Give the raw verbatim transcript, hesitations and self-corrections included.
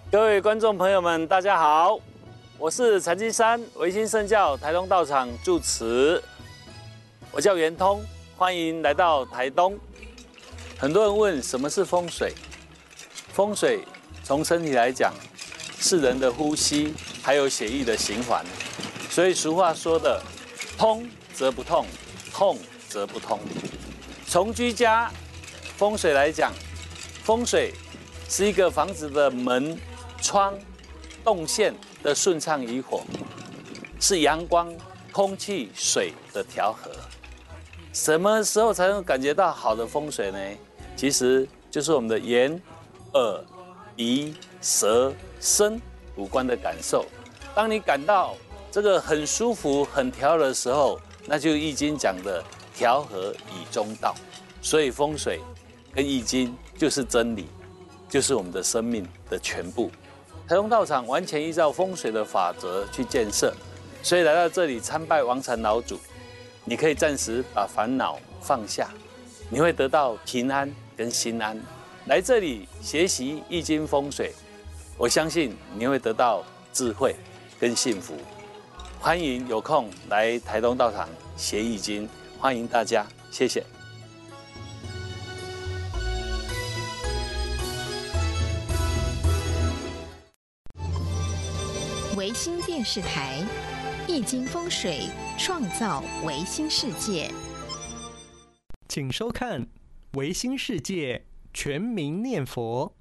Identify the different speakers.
Speaker 1: 各位观众朋友们，大家好，我是陈金山，维新圣教台东道场住持，我叫圆通，欢迎来到台东。很多人问什么是风水？风水从身体来讲，是人的呼吸，还有血液的循环。所以俗话说的“通则不痛，痛则不通”。从居家风水来讲，风水是一个房子的门、窗、动线的顺畅与否，是阳光、空气、水的调和。什么时候才能感觉到好的风水呢？其实就是我们的眼、耳、鼻、舌、身五官的感受。当你感到这个很舒服、很调和的时候，那就《易经》讲的调和以中道。所以风水跟《易经》就是真理，就是我们的生命的全部。台东道场完全依照风水的法则去建设，所以来到这里参拜王禅老祖，你可以暂时把烦恼放下，你会得到平安跟心安。来这里学习《易经》风水，我相信你会得到智慧跟幸福。欢迎有空来台东道场学《易经》，欢迎大家，谢谢。
Speaker 2: 维新电视台《易经》风水，创造维新世界。
Speaker 3: 请收看《维新世界全民念佛》。